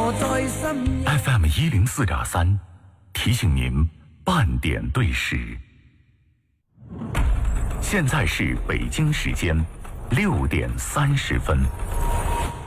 FM 104.3，提醒您半点对时。现在是北京时间6点30分。